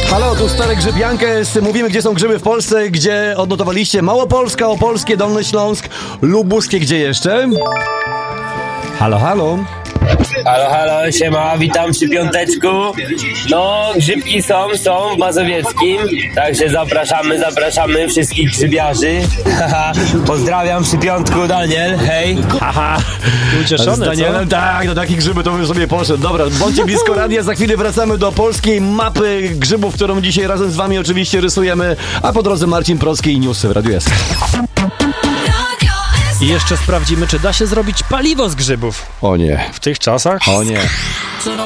Halo, tu Stary Grzyb Jankes. Mówimy, gdzie są grzyby w Polsce, gdzie odnotowaliście Małopolska, Opolskie, Dolny Śląsk, Lubuskie, gdzie jeszcze? Halo, halo. Halo, halo, siema, witam przy piąteczku. No, grzybki są w Mazowieckim, także zapraszamy wszystkich grzybiarzy. Pozdrawiam przy piątku, Daniel, hej. Haha, Ucieszony, z Danielem, tak, no takie grzyby to bym sobie poszedł. Dobra, bądźcie blisko radia, za chwilę wracamy do polskiej mapy grzybów, którą dzisiaj razem z wami oczywiście rysujemy, a po drodze Marcin Procki i newsy w Radiu S. I jeszcze sprawdzimy, czy da się zrobić paliwo z grzybów O nie, w tych czasach. o nie.